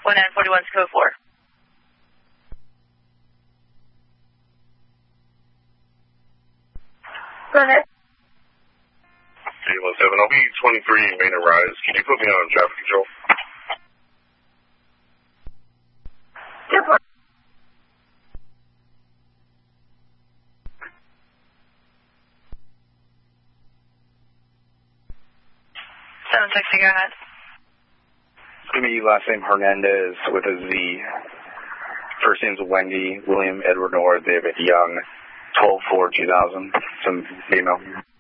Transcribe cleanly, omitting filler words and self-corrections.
1941's code 4. Go ahead. 817, I'll be 23 Main and Rise. Can you put me on traffic control? Good one. 760, go ahead. It's going to be last name Hernandez with a Z. First name's Wendy, William Edward North, David Young, 12/4/2000. Some female.